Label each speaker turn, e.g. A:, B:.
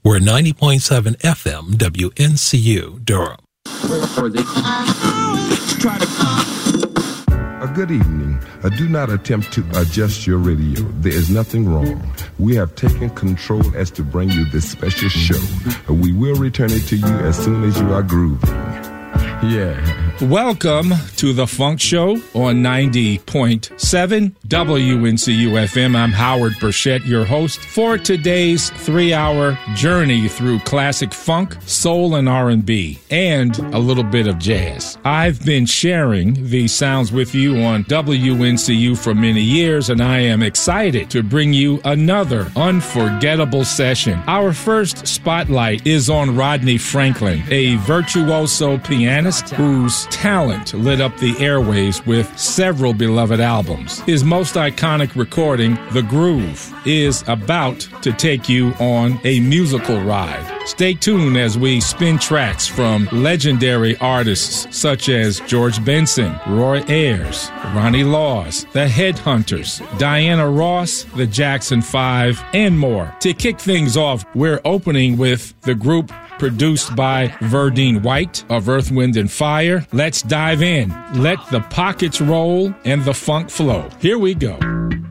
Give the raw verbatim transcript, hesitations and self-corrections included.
A: We're ninety point seven F M W N C U, Durham.
B: A good evening. Uh, do not attempt to adjust your radio. There is nothing wrong. We have taken control as to bring you this special show. Uh, we will return it to you as soon as you are grooving. Yeah.
C: Welcome to the Funk Show on ninety point seven W N C U F M. I'm Howard Burchett, your host for today's three-hour journey through classic funk, soul, and R and B, and a little bit of jazz. I've been sharing these sounds with you on W N C U for many years, and I am excited to bring you another unforgettable session. Our first spotlight is on Rodney Franklin, a virtuoso pianist whose talent lit up the airwaves with several beloved albums. His most iconic recording, The Groove, is about to take you on a musical ride. Stay tuned as we spin tracks from legendary artists such as George Benson, Roy Ayers, Ronnie Laws, The Headhunters, Diana Ross, The Jackson Five, and more. To kick things off, we're opening with the group produced by Verdine White of Earth, Wind and Fire. Let's dive in. Let the pockets roll and the funk flow. Here we go.